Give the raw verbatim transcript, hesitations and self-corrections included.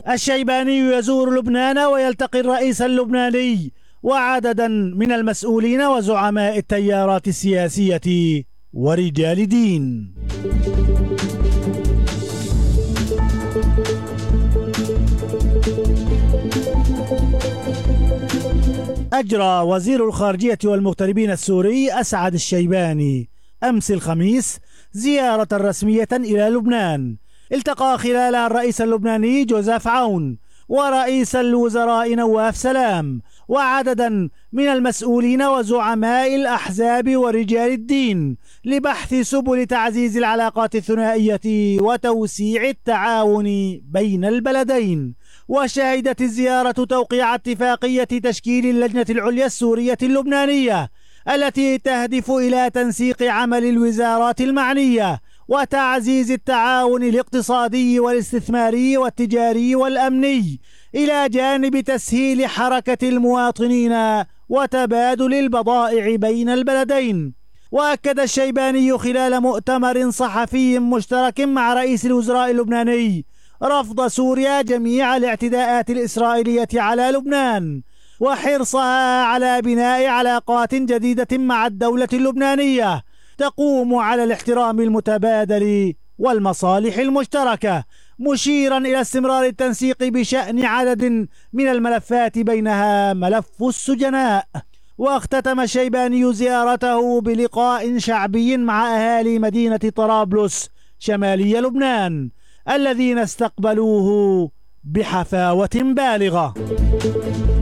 الشيباني يزور لبنان ويلتقي الرئيس اللبناني وعددا من المسؤولين وزعماء التيارات السياسية ورجال دين. أجرى وزير الخارجية والمغتربين السوري أسعد الشيباني أمس الخميس زيارة رسمية إلى لبنان، التقى خلالها الرئيس اللبناني جوزيف عون ورئيس الوزراء نواف سلام وعددا من المسؤولين وزعماء الأحزاب ورجال الدين لبحث سبل تعزيز العلاقات الثنائية وتوسيع التعاون بين البلدين. وشهدت الزيارة توقيع اتفاقية تشكيل اللجنة العليا السورية اللبنانية التي تهدف إلى تنسيق عمل الوزارات المعنية وتعزيز التعاون الاقتصادي والاستثماري والتجاري والأمني، إلى جانب تسهيل حركة المواطنين وتبادل البضائع بين البلدين. وأكد الشيباني خلال مؤتمر صحفي مشترك مع رئيس الوزراء اللبناني رفض سوريا جميع الاعتداءات الإسرائيلية على لبنان وحرصها على بناء علاقات جديدة مع الدولة اللبنانية تقوم على الاحترام المتبادل والمصالح المشتركة، مشيرا إلى استمرار التنسيق بشأن عدد من الملفات بينها ملف السجناء. واختتم الشيباني زيارته بلقاء شعبي مع أهالي مدينة طرابلس شمالي لبنان الذين استقبلوه بحفاوة بالغة.